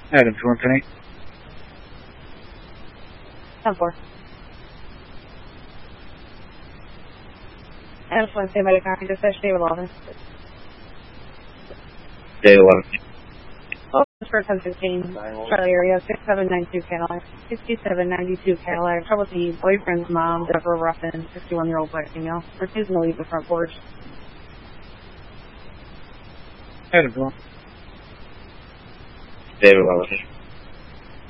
Adam 210. 10-4. Adam 210, by the copy, dispatch David Lawson. Day 11. Oh, for 1015, Charlie area, 6792 Cadillac. 6792 Cadillac. Trouble the boyfriend's mom, Deborah Ruffin, 61-year-old black female. Refusing to leave the front porch. Adam 2. David 11.